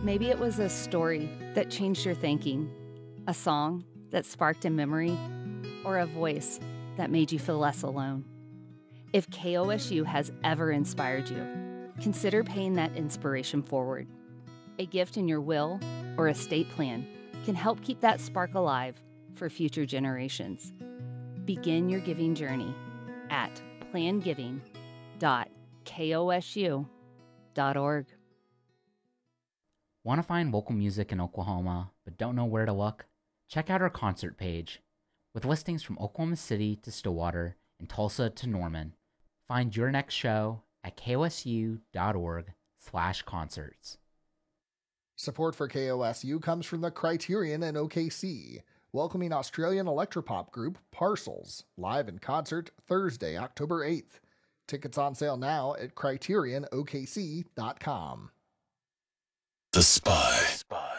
Maybe it was a story that changed your thinking, a song that sparked a memory, or a voice that made you feel less alone. If KOSU has ever inspired you, consider paying that inspiration forward. A gift in your will or estate plan can help keep that spark alive for future generations. Begin your giving journey at plangiving.kosu.org. Want to find local music in Oklahoma but don't know where to look? Check out our concert page. With listings from Oklahoma City to Stillwater and Tulsa to Norman, find your next show at kosu.org/concerts. Support for KOSU comes from the Criterion in OKC, welcoming Australian electropop group Parcels, live in concert Thursday, October 8th. Tickets on sale now at CriterionOKC.com. The Spy.